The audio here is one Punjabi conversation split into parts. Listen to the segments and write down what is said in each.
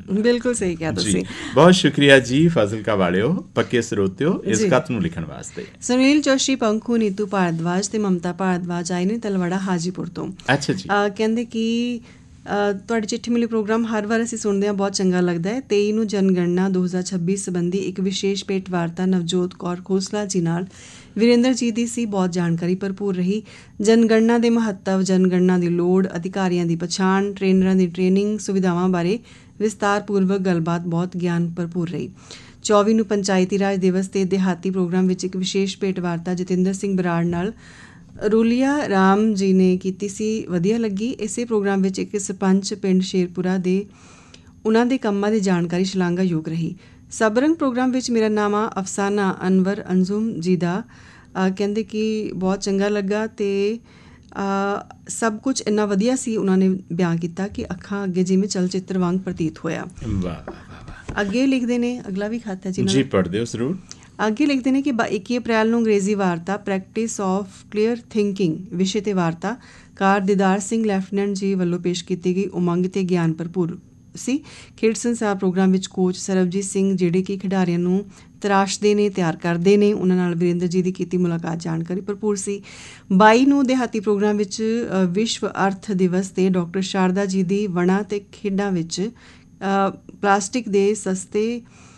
ਬਿਲਕੁਲ ਸਹੀ ਕਿਹਾ ਤੁਸੀਂ। ਬਹੁਤ ਸ਼ੁਕਰੀਆ ਜੀ ਫਾਜ਼ਿਲਕਾ ਵਾਲਿਓ, ਪੱਕੇ ਸਰੋਤਿਓ, ਇਸ ਖਤ ਨੂੰ ਲਿਖਣ ਵਾਸਤੇ। ਸੁਨੀਲ ਜੋਸ਼ੀ, ਪੰਖੂ, ਨੀਤੂ ਭਾਰਦਵਾਜ ਤੇ ਮਮਤਾ ਭਾਰਦਵਾਜ ਆਏ ਨੇ ਤਲਵਾੜਾ ਹਾਜੀਪੁਰ ਤੋਂ। ਅੱਛਾ ਜੀ। ਕਹਿੰਦੇ ਕਿ ਤੁਹਾਡੀ ਚਿੱਠੀ ਮਿਲੀ ਪ੍ਰੋਗਰਾਮ ਹਰ ਵਾਰ ਅਸੀਂ ਸੁਣਦੇ ਹਾਂ, ਬਹੁਤ ਚੰਗਾ ਲੱਗਦਾ ਹੈ। 23 ਨੂੰ ਜਨਗਣਨਾ 2026 ਸੰਬੰਧੀ ਇੱਕ ਵਿਸ਼ੇਸ਼ ਭੇਟ ਵਾਰਤਾ ਨਵਜੋਤ ਕੌਰ ਖੋਸਲਾ ਜੀ ਨਾਲ ਵੀਰੇਂਦਰ ਜੀ ਦੀ ਸੀ, ਬਹੁਤ ਜਾਣਕਾਰੀ ਭਰਪੂਰ ਰਹੀ। ਜਨਗਣਨਾ ਦੇ ਮਹੱਤਵ, ਜਨਗਣਨਾ ਦੀ ਲੋੜ, ਅਧਿਕਾਰੀਆਂ ਦੀ ਪਛਾਣ, ਟ੍ਰੇਨਰਾਂ ਦੀ ਟ੍ਰੇਨਿੰਗ, ਸੁਵਿਧਾਵਾਂ ਬਾਰੇ ਵਿਸਤਾਰਪੂਰਵਕ ਗੱਲਬਾਤ ਬਹੁਤ ਗਿਆਨ ਭਰਪੂਰ ਰਹੀ। 24 ਨੂੰ ਪੰਚਾਇਤੀ ਰਾਜ ਦਿਵਸ ਤੇ ਦਿਹਾਤੀ ਪ੍ਰੋਗਰਾਮ ਵਿੱਚ ਇੱਕ ਵਿਸ਼ੇਸ਼ ਭੇਟ ਵਾਰਤਾ ਜਤਿੰਦਰ ਸਿੰਘ ਬਰਾੜ ਨਾਲ ਰੂਲੀਆ ਰਾਮ ਜੀ ਨੇ ਕੀਤੀ ਸੀ, ਵਧੀਆ ਲੱਗੀ। ਇਸੇ ਪ੍ਰੋਗਰਾਮ ਵਿੱਚ ਇੱਕ ਸਰਪੰਚ ਪਿੰਡ ਸ਼ੇਰਪੁਰਾ ਦੇ ਉਹਨਾਂ ਦੇ ਕੰਮਾਂ ਦੀ ਜਾਣਕਾਰੀ ਸ਼ਲਾਘਾਯੋਗ ਰਹੀ। ਸਬਰੰਗ ਪ੍ਰੋਗਰਾਮ ਵਿੱਚ ਮੇਰਾ ਨਾਮ ਅਫਸਾਨਾ ਅਨਵਰ ਅੰਜ਼ੁਮ ਜੀ ਦਾ ਕਹਿੰਦੇ ਕਿ ਬਹੁਤ ਚੰਗਾ ਲੱਗਾ ਅਤੇ ਸਭ ਕੁਝ ਇੰਨਾ ਵਧੀਆ ਸੀ, ਉਹਨਾਂ ਨੇ ਬਿਆਨ ਕੀਤਾ ਕਿ ਅੱਖਾਂ ਅੱਗੇ ਜਿਵੇਂ ਚਲਚਿੱਤਰ ਵਾਂਗ ਪ੍ਰਤੀਤ ਹੋਇਆ। ਅੱਗੇ ਲਿਖਦੇ ਨੇ, ਅਗਲਾ ਵੀ ਖਾਤਾ ਜੀ ਪੜ੍ਹਦੇ ਹੋ ਜ਼ਰੂਰ। ਅੱਗੇ ਲਿਖਦੇ ਨੇ ਕਿ 21 ਅਪ੍ਰੈਲ ਨੂੰ ਅੰਗਰੇਜ਼ੀ ਵਾਰਤਾ ਪ੍ਰੈਕਟਿਸ ਆਫ ਕਲੀਅਰ ਥਿੰਕਿੰਗ ਵਿਸ਼ੇ 'ਤੇ ਵਾਰਤਾ ਕਾਰ ਦੀਦਾਰ ਸਿੰਘ ਲੈਫਟੀਨੈਂਟ ਜੀ ਵੱਲੋਂ ਪੇਸ਼ ਕੀਤੀ ਗਈ, ਉਮੰਗ ਅਤੇ ਗਿਆਨ ਭਰਪੂਰ ਸੀ। ਖੇਡ ਸੰਸਾਰ ਪ੍ਰੋਗਰਾਮ ਵਿੱਚ ਕੋਚ ਸਰਬਜੀਤ ਸਿੰਘ ਜਿਹੜੇ ਕਿ ਖਿਡਾਰੀਆਂ ਨੂੰ ਤਰਾਸ਼ਦੇ ਨੇ, ਤਿਆਰ ਕਰਦੇ ਨੇ, ਉਹਨਾਂ ਨਾਲ ਵੀਰੇਂਦਰ ਜੀ ਦੀ ਕੀਤੀ ਮੁਲਾਕਾਤ ਜਾਣਕਾਰੀ ਭਰਪੂਰ ਸੀ। 22 ਨੂੰ ਦਿਹਾਤੀ ਪ੍ਰੋਗਰਾਮ ਵਿੱਚ ਵਿਸ਼ਵ ਅਰਥ ਦਿਵਸ 'ਤੇ ਡਾਕਟਰ ਸ਼ਾਰਦਾ ਜੀ ਦੀ ਵਣਾਂ ਅਤੇ ਖੇਡਾਂ ਵਿੱਚ ਪਲਾਸਟਿਕ ਦੇ ਸਸਤੇ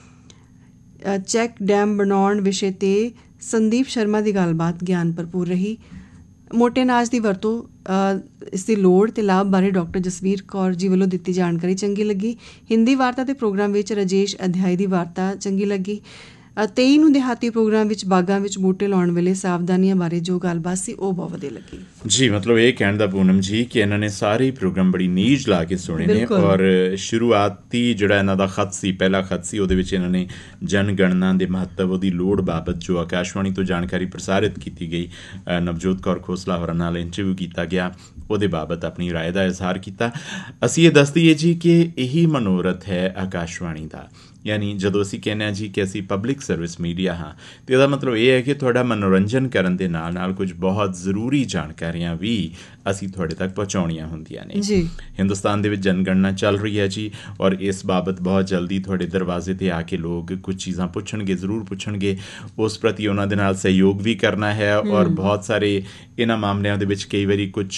ਚੈੱਕ ਡੈਮ ਬਣਾਉਣ ਵਿਸ਼ੇ 'ਤੇ ਸੰਦੀਪ ਸ਼ਰਮਾ ਦੀ ਗੱਲਬਾਤ ਗਿਆਨ ਭਰਪੂਰ ਰਹੀ। ਮੋਟੇ ਅਨਾਜ ਦੀ ਵਰਤੋਂ, ਇਸ ਦੀ ਲੋੜ ਅਤੇ ਲਾਭ ਬਾਰੇ ਡਾਕਟਰ ਜਸਵੀਰ ਕੌਰ ਜੀ ਵੱਲੋਂ ਦਿੱਤੀ ਜਾਣਕਾਰੀ ਚੰਗੀ ਲੱਗੀ। ਹਿੰਦੀ ਵਾਰਤਾ ਦੇ ਪ੍ਰੋਗਰਾਮ ਵਿੱਚ ਰਾਜੇਸ਼ ਅਧਿਆਈ ਦੀ ਵਾਰਤਾ ਚੰਗੀ ਲੱਗੀ। 23 ਨੂੰ ਦਿਹਾਤੀ ਪ੍ਰੋਗਰਾਮ ਵਿੱਚ ਬਾਗਾਂ ਵਿੱਚ ਬੂਟੇ ਲਾਉਣ ਵੇਲੇ ਸਾਵਧਾਨੀਆਂ ਬਾਰੇ ਜੋ ਗੱਲਬਾਤ ਸੀ ਉਹ ਬਹੁਤ ਵਧੀਆ ਲੱਗੀ ਜੀ। ਮਤਲਬ ਇਹ ਕਹਿਣ ਦਾ ਪੂਨਮ ਜੀ ਕਿ ਇਹਨਾਂ ਨੇ ਸਾਰੇ ਪ੍ਰੋਗਰਾਮ ਬੜੀ ਨੀਝ ਲਾ ਕੇ ਸੁਣੇ ਨੇ ਔਰ ਸ਼ੁਰੂਆਤੀ ਜਿਹੜਾ ਇਹਨਾਂ ਦਾ ਖਤ ਸੀ, ਪਹਿਲਾ ਖਤ ਸੀ, ਉਹਦੇ ਵਿੱਚ ਇਹਨਾਂ ਨੇ ਜਨਗਣਨਾ ਦੇ ਮਹੱਤਵ, ਉਹਦੀ ਲੋੜ ਬਾਬਤ ਜੋ ਆਕਾਸ਼ਵਾਣੀ ਤੋਂ ਜਾਣਕਾਰੀ ਪ੍ਰਸਾਰਿਤ ਕੀਤੀ ਗਈ, ਨਵਜੋਤ ਕੌਰ ਖੋਸਲਾ ਹੋਰਾਂ ਨਾਲ ਇੰਟਰਵਿਊ ਕੀਤਾ ਗਿਆ, ਉਹਦੇ ਬਾਬਤ ਆਪਣੀ ਰਾਏ ਦਾ ਇਜ਼ਹਾਰ ਕੀਤਾ। ਅਸੀਂ ਇਹ ਦੱਸ ਦਈਏ ਜੀ ਕਿ ਇਹੀ ਮਨੋਰਥ ਹੈ ਆਕਾਸ਼ਵਾਣੀ ਦਾ, ਯਾਨੀ ਜਦੋਂ ਅਸੀਂ ਕਹਿੰਦੇ ਹਾਂ ਜੀ ਕਿ ਅਸੀਂ ਪਬਲਿਕ ਸਰਵਿਸ ਮੀਡੀਆ ਹਾਂ, ਅਤੇ ਇਹਦਾ ਮਤਲਬ ਇਹ ਹੈ ਕਿ ਤੁਹਾਡਾ ਮਨੋਰੰਜਨ ਕਰਨ ਦੇ ਨਾਲ ਨਾਲ ਕੁਝ ਬਹੁਤ ਜ਼ਰੂਰੀ ਜਾਣਕਾਰੀਆਂ ਵੀ ਅਸੀਂ ਤੁਹਾਡੇ ਤੱਕ ਪਹੁੰਚਾਉਣੀਆਂ ਹੁੰਦੀਆਂ ਨੇ ਜੀ। ਹਿੰਦੁਸਤਾਨ ਦੇ ਵਿੱਚ ਜਨਗਣਨਾ ਚੱਲ ਰਹੀ ਹੈ ਜੀ, ਔਰ ਇਸ ਬਾਬਤ ਬਹੁਤ ਜਲਦੀ ਤੁਹਾਡੇ ਦਰਵਾਜ਼ੇ 'ਤੇ ਆ ਕੇ ਲੋਕ ਕੁਝ ਚੀਜ਼ਾਂ ਪੁੱਛਣਗੇ, ਜ਼ਰੂਰ ਪੁੱਛਣਗੇ। ਉਸ ਪ੍ਰਤੀ ਉਹਨਾਂ ਦੇ ਨਾਲ ਸਹਿਯੋਗ ਵੀ ਕਰਨਾ ਹੈ ਔਰ ਬਹੁਤ ਸਾਰੇ ਇਹਨਾਂ ਮਾਮਲਿਆਂ ਦੇ ਵਿੱਚ ਕਈ ਵਾਰੀ ਕੁਝ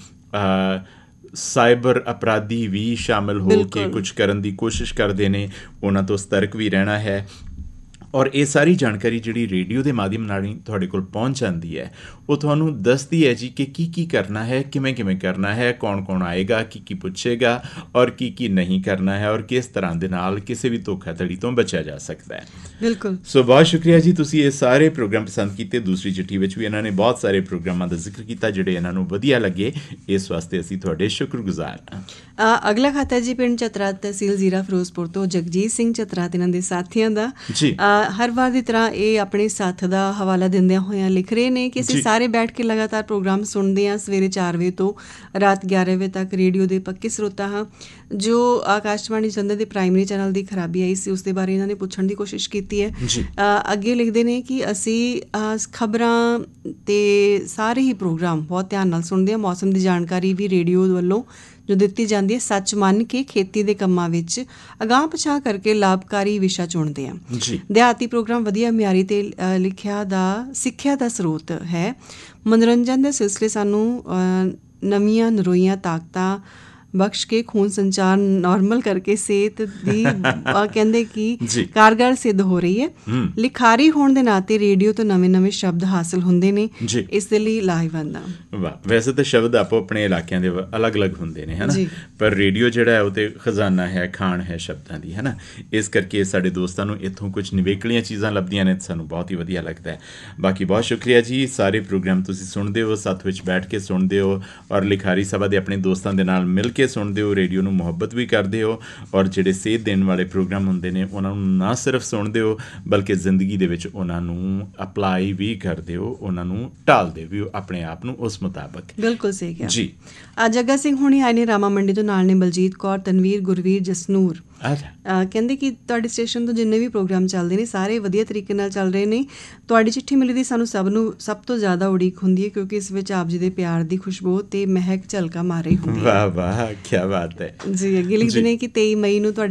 ਸਾਈਬਰ ਅਪਰਾਧੀ ਵੀ ਸ਼ਾਮਿਲ ਹੋ ਕੇ ਕੁਝ ਕਰਨ ਦੀ ਕੋਸ਼ਿਸ਼ ਕਰਦੇ ਨੇ, ਉਹਨਾਂ ਤੋਂ ਸਤਰਕ ਵੀ ਰਹਿਣਾ ਹੈ। ਔਰ ਇਹ ਸਾਰੀ ਜਾਣਕਾਰੀ ਜਿਹੜੀ ਰੇਡੀਓ ਦੇ ਮਾਧਿਅਮ ਨਾਲ ਤੁਹਾਡੇ ਕੋਲ ਪਹੁੰਚ ਜਾਂਦੀ ਹੈ, ਉਹ ਤੁਹਾਨੂੰ ਦੱਸਦੀ ਹੈ ਜੀ ਕਿ ਕੀ ਕਰਨਾ ਹੈ, ਕਿਵੇਂ ਕਰਨਾ ਹੈ, ਕੌਣ ਆਏਗਾ, ਕੀ ਪੁੱਛੇਗਾ ਔਰ ਕੀ ਨਹੀਂ ਕਰਨਾ ਹੈ, ਔਰ ਕਿਸ ਤਰ੍ਹਾਂ ਦੇ ਨਾਲ ਕਿਸੇ ਵੀ ਧੋਖਾਧੜੀ ਤੋਂ ਬਚਿਆ ਜਾ ਸਕਦਾ ਹੈ। ਬਿਲਕੁਲ। ਸੋ ਬਹੁਤ ਸ਼ੁਕਰੀਆ ਜੀ, ਤੁਸੀਂ ਇਹ ਸਾਰੇ ਪ੍ਰੋਗਰਾਮ ਪਸੰਦ ਕੀਤੇ। ਦੂਸਰੀ ਚਿੱਠੀ ਵਿੱਚ ਵੀ ਇਹਨਾਂ ਨੇ ਬਹੁਤ ਸਾਰੇ ਪ੍ਰੋਗਰਾਮਾਂ ਦਾ ਜ਼ਿਕਰ ਕੀਤਾ ਜਿਹੜੇ ਇਹਨਾਂ ਨੂੰ ਵਧੀਆ ਲੱਗੇ, ਇਸ ਵਾਸਤੇ ਅਸੀਂ ਤੁਹਾਡੇ ਸ਼ੁਕਰਗੁਜ਼ਾਰ ਹਾਂ। ਅਗਲਾ ਖਾਤਾ ਜੀ ਪਿੰਡ ਚਤਰਾ, ਤਹਿਸੀਲ ਜ਼ੀਰਾ, ਫਿਰੋਜ਼ਪੁਰ ਤੋਂ ਜਗਜੀਤ ਸਿੰਘ ਚਤਰਾ ਤੇ ਇਹਨਾਂ ਦੇ ਸਾਥੀਆਂ ਦਾ ਜੀ। ਹਰ ਵਾਰ ਦੀ ਤਰ੍ਹਾਂ ਇਹ ਆਪਣੇ ਸਾਥ ਦਾ ਹਵਾਲਾ ਦਿੰਦਿਆਂ ਹੋਇਆਂ ਲਿਖ ਰਹੇ ਨੇ ਕਿ ਅਸੀਂ ਸਾਰੇ ਬੈਠ ਕੇ ਲਗਾਤਾਰ ਪ੍ਰੋਗਰਾਮ ਸੁਣਦੇ ਹਾਂ, ਸਵੇਰੇ 4 ਵਜੇ ਤੋਂ ਰਾਤ 11 ਵਜੇ ਤੱਕ ਰੇਡੀਓ ਦੇ ਪੱਕੇ ਸਰੋਤਾ ਹਾਂ। ਜੋ ਆਕਾਸ਼ਵਾਣੀ ਜਲੰਧਰ ਦੇ ਪ੍ਰਾਇਮਰੀ ਚੈਨਲ ਦੀ ਖਰਾਬੀ ਆਈ ਸੀ, ਉਸ ਦੇ ਬਾਰੇ ਇਹਨਾਂ ਨੇ ਪੁੱਛਣ ਦੀ ਕੋਸ਼ਿਸ਼ ਕੀਤੀ ਹੈ। ਅੱਗੇ ਲਿਖਦੇ ਨੇ ਕਿ ਅਸੀਂ ਖਬਰਾਂ ਅਤੇ ਸਾਰੇ ਹੀ ਪ੍ਰੋਗਰਾਮ ਬਹੁਤ ਧਿਆਨ ਨਾਲ ਸੁਣਦੇ ਹਾਂ। ਮੌਸਮ ਦੀ ਜਾਣਕਾਰੀ ਵੀ ਰੇਡੀਓ ਵੱਲੋਂ ਜੋ ਦਿੱਤੀ ਜਾਂਦੀ ਹੈ, ਸੱਚ ਮੰਨ ਕੇ ਖੇਤੀ ਦੇ ਕੰਮਾਂ ਵਿੱਚ ਅਗਾਂਹ ਪਿਛਾਂਹ ਕਰਕੇ ਲਾਭਕਾਰੀ ਵਿਸ਼ਾ ਚੁਣਦੇ ਹਾਂ। ਦਿਹਾਤੀ ਪ੍ਰੋਗਰਾਮ ਵਧੀਆ, ਮਿਆਰੀ ਤੇ ਸਿੱਖਿਆ ਦਾ ਸਰੋਤ ਹੈ। ਮਨੋਰੰਜਨ ਦੇ ਸਿਲਸਿਲੇ ਸਾਨੂੰ ਨਵੀਆਂ ਨਰੋਈਆਂ ਤਾਕਤਾਂ ਬਖਸ਼ ਕੇ ਖੂਨ ਸੰਚਾਰ ਨਾਰਮਲ ਕਰਕੇ ਸਿਹਤ ਦੀ ਕਹਿੰਦੇ ਕਿ ਕਾਰਗਰ ਸਿੱਧ ਹੋ ਰਹੀ ਹੈ। ਲਿਖਾਰੀ ਹੋਣ ਦੇ ਨਾਤੇ ਰੇਡੀਓ ਤੋਂ ਨਵੇਂ ਸ਼ਬਦ ਹਾਸਲ ਹੁੰਦੇ ਨੇ, ਇਸ ਦੇ ਲਈ ਲਾਹੇਵੰਦ ਆ। ਵਾਹ, ਵੈਸੇ ਤਾਂ ਸ਼ਬਦ ਆਪੋ ਆਪਣੇ ਇਲਾਕਿਆਂ ਦੇ ਅਲੱਗ-ਅਲੱਗ ਹੁੰਦੇ ਨੇ, ਹੈ ਨਾ, ਪਰ ਰੇਡੀਓ ਜਿਹੜਾ ਹੈ ਉਹ ਤੇ ਖਜ਼ਾਨਾ ਹੈ, ਖਾਣ ਹੈ ਸ਼ਬਦਾਂ ਦੀ, ਹੈ ਨਾ। ਇਸ ਕਰਕੇ ਸਾਡੇ ਦੋਸਤਾਂ ਨੂੰ ਇੱਥੋਂ ਕੁਝ ਨਿਵੇਕਲੀਆਂ ਚੀਜ਼ਾਂ ਲੱਭਦੀਆਂ ਨੇ, ਸਾਨੂੰ ਬਹੁਤ ਹੀ ਵਧੀਆ ਲੱਗਦਾ ਹੈ। ਬਾਕੀ ਬਹੁਤ ਸ਼ੁਕਰੀਆ ਜੀ, ਸਾਰੇ ਪ੍ਰੋਗਰਾਮ ਤੁਸੀਂ ਸੁਣਦੇ ਹੋ, ਸੱਥ ਵਿੱਚ ਬੈਠ ਕੇ ਸੁਣਦੇ ਹੋ ਔਰ ਲਿਖਾਰੀ ਸਭਾ ਦੇ ਆਪਣੇ ਦੋਸਤਾਂ ਦੇ ਨਾਲ ਮਿਲ ਕੇ ਸੁਣਦੇ ਹੋ, ਰੇਡੀਓ ਨੂੰ ਮੁਹੱਬਤ ਵੀ ਕਰਦੇ ਹੋ ਔਰ ਜਿਹੜੇ ਸੇਧ ਦੇਣ ਵਾਲੇ ਪ੍ਰੋਗਰਾਮ ਹੁੰਦੇ ਨੇ ਉਹਨਾਂ ਨੂੰ ਨਾ ਸਿਰਫ ਸੁਣਦੇ ਹੋ ਬਲਕਿ ਜ਼ਿੰਦਗੀ ਦੇ ਵਿੱਚ ਉਹਨਾਂ ਨੂੰ ਅਪਲਾਈ ਵੀ ਕਰਦੇ ਹੋ, ਉਹਨਾਂ ਨੂੰ ਢਾਲਦੇ ਵੀ ਹੋ ਆਪਣੇ ਆਪ ਨੂੰ ਉਸ ਮੁਤਾਬਕ। ਬਿਲਕੁਲ ਸਹੀ ਕਿਹਾ ਜੀ। ਜੱਗਾ ਸਿੰਘ ਹੁਣੀ ਆਏ ਨੇ ਰਾਮਾ ਮੰਡੀ ਤੋਂ, ਨਾਲ ਨੇ ਬਲਜੀਤ ਕੌਰ, ਤਨਵੀਰ, ਗੁਰਵੀਰ, ਜਸਨੂਰ। ਕਹਿੰਦੇ ਕਿ ਤੁਹਾਡੇ ਸਟੇਸ਼ਨ ਤੋਂ ਜਿੰਨੇ ਵੀ ਪ੍ਰੋਗਰਾਮ ਚੱਲਦੇ ਨੇ ਸਾਰੇ ਵਧੀਆ ਤਰੀਕੇ ਨਾਲ ਚੱਲ ਰਹੇ ਨੇ। ਤੁਹਾਡੀ ਚਿੱਠੀ ਮਿਲੀ ਦੀ ਸਾਨੂੰ ਸਭ ਤੋਂ ਜ਼ਿਆਦਾ ਉਡੀਕ ਹੁੰਦੀ ਹੈ ਕਿਉਂਕਿ ਇਸ ਵਿੱਚ ਆਪ ਜੀ ਦੇ ਪਿਆਰ ਦੀ ਖੁਸ਼ਬੂ ਤੇ ਮਹਿਕ ਝਲਕਾ ਮਾਰ ਰਹੀ ਹੁੰਦੀ ਹੈ। ਵਾਹ ਵਾਹ, ਕੀ ਬਾਤ ਹੈ ਜੀ। ਅੱਗੇ ਲਿਖਦੇ ਨੇ ਕਿ 23 ਮਈ ਨੂੰ ਤੁਹਾਡੀ